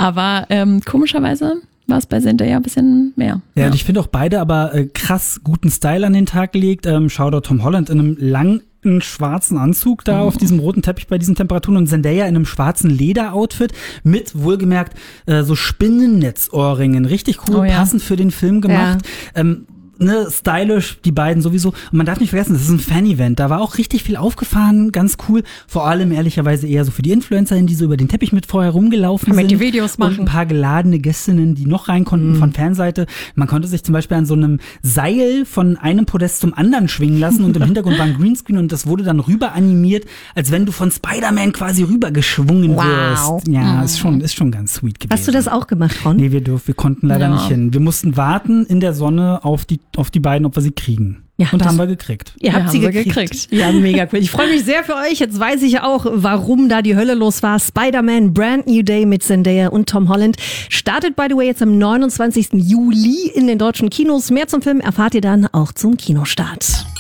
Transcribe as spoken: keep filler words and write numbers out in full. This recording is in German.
Aber ähm, komischerweise war es bei Zendaya ein bisschen mehr. Ja, ja. Und ich finde auch beide aber äh, krass guten Style an den Tag gelegt. Ähm, Shoutout Tom Holland in einem langen schwarzen Anzug da oh. auf diesem roten Teppich bei diesen Temperaturen und Zendaya in einem schwarzen Lederoutfit mit, wohlgemerkt, äh, so Spinnennetzohrringen. Richtig cool, oh, ja. passend für den Film gemacht. Ja. Ähm, Ne, stylisch, die beiden sowieso. Und man darf nicht vergessen, das ist ein Fan-Event. Da war auch richtig viel aufgefahren, ganz cool. Vor allem ehrlicherweise eher so für die Influencerinnen, die so über den Teppich mit vorher rumgelaufen Kann sind. die Videos machen. Und ein paar geladene Gästinnen, die noch rein konnten mm. von Fanseite. Man konnte sich zum Beispiel an so einem Seil von einem Podest zum anderen schwingen lassen und im Hintergrund war ein Greenscreen und das wurde dann rüber animiert, als wenn du von Spider-Man quasi rüber geschwungen wow. wirst. Ja, mm. ist schon, ist schon ganz sweet gewesen. Hast du das auch gemacht, Ron? Nee, wir, durf, wir konnten leider ja. nicht hin. Wir mussten warten in der Sonne auf die auf die beiden, ob wir sie kriegen. Ja, und haben wir gekriegt. Ihr habt ja, sie gekriegt. gekriegt. Ja, mega cool. Ich freue mich sehr für euch. Jetzt weiß ich ja auch, warum da die Hölle los war. Spider-Man Brand New Day mit Zendaya und Tom Holland startet, by the way, jetzt am neunundzwanzigsten Juli in den deutschen Kinos. Mehr zum Film erfahrt ihr dann auch zum Kinostart.